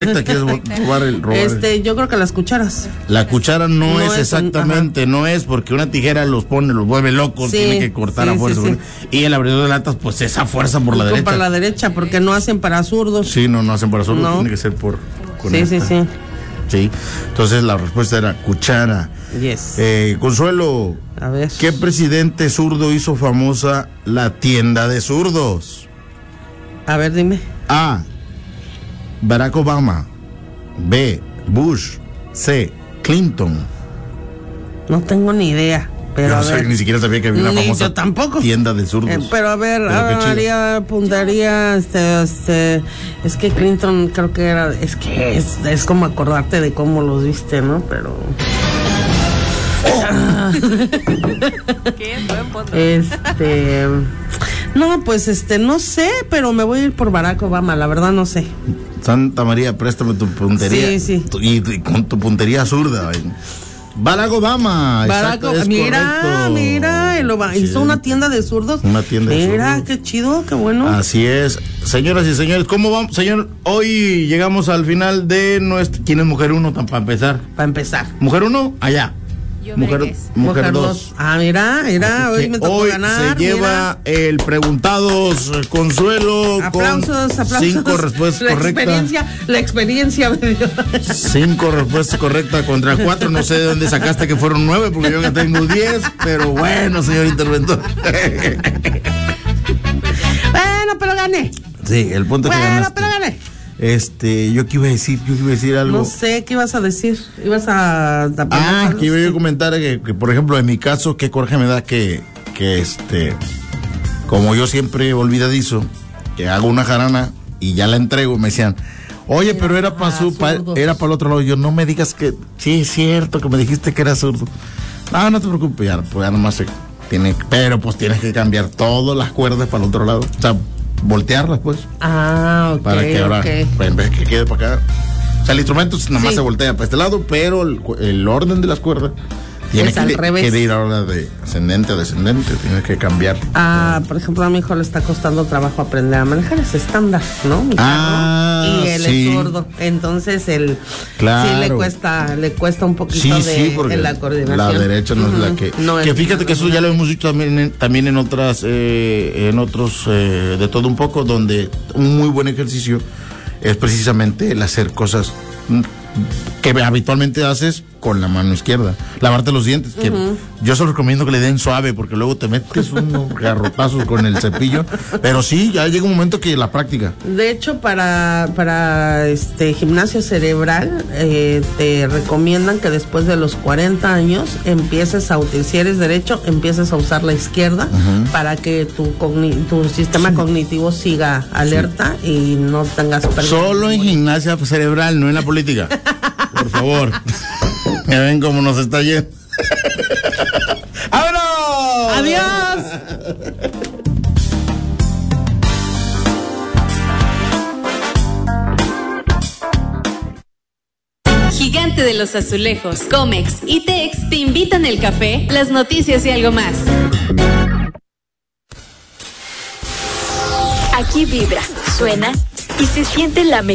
¿Quieres robar Yo creo que las cucharas. La cuchara no es exactamente, no es porque una tijera los vuelve locos, tiene que cortar a fuerza. Sí. Y el abridor de latas, pues esa fuerza por la derecha. Por la derecha, porque no hacen para zurdos. Sí, no hacen para zurdos, tiene que ser por... Sí, entonces la respuesta era cuchara. Yes. Consuelo, a ver. ¿Qué presidente zurdo hizo famosa la tienda de zurdos? A ver, dime. A. Barack Obama. B. Bush. C. Clinton. No tengo ni idea. Pero yo ni siquiera sabía que había una famosa tienda de zurdos. Pero a ver, apuntaría, es que Clinton creo que era, es como acordarte de cómo los viste, ¿no? Pero... ¿Qué? Buen punto. No, pues no sé, pero me voy a ir por Barack Obama, la verdad no sé. Santa María, préstame tu puntería. Sí. Y con tu puntería zurda. Barack Obama. Mira, hizo una tienda de zurdos. Una tienda de zurdos. Mira, qué chido, qué bueno. Así es. Señoras y señores, ¿cómo vamos? Señor, hoy llegamos al final de nuestro... ¿Quién es mujer 1 para empezar? Para empezar. ¿Mujer 1? Allá. Mujer 2. Mira, hoy me tocó ganar. Se lleva el Preguntados Consuelo. Aplausos. 5 respuestas correctas. La experiencia me dio. 5 respuestas correctas contra 4. No sé de dónde sacaste que fueron 9, porque yo ya tengo 10. Pero bueno, señor interventor. Bueno, pero gané. Sí, el punto es que ganaste. Pero gané. Yo qué iba a decir algo. No sé, ¿qué ibas a decir? Ibas a... que iba a comentar que, por ejemplo, en mi caso, qué coraje me da que como yo siempre olvidadizo, que hago una jarana y ya la entrego, me decían, oye, pero era para era para el otro lado. Yo, no me digas que, sí, es cierto, que me dijiste que era zurdo. No te preocupes, ya nomás pero pues tienes que cambiar todas las cuerdas para el otro lado. O sea, voltearlas, pues. Ok. Para que ahora, en vez que quede para acá. O sea, el instrumento nada más se voltea para este lado, pero el orden de las cuerdas tiene que ir ahora de ascendente a descendente, tienes que cambiar. Por ejemplo, a mi hijo le está costando trabajo aprender a manejar ese estándar, ¿no? Y él es zurdo, entonces sí le cuesta un poquito de la coordinación. La derecha no es la que... que fíjate que eso ya lo hemos dicho también en otros de todo un poco, donde un muy buen ejercicio es precisamente el hacer cosas que habitualmente haces con la mano izquierda. Lavarte los dientes, que yo se lo recomiendo que le den suave, porque luego te metes unos garrotazos con el cepillo, pero sí, ya llega un momento que la práctica. De hecho, para gimnasio cerebral, te recomiendan que después de los 40 años empieces si eres derecho, empieces a usar la izquierda para que tu sistema cognitivo siga alerta y no tengas pérdida. Solo en gimnasia cerebral, no en la política. Por favor. Ya ven cómo nos está yendo. ¡Vámonos! ¡Adiós! Gigante de los Azulejos, Comex y Tex te invitan el café, las noticias y algo más. Aquí vibra, suena y se siente la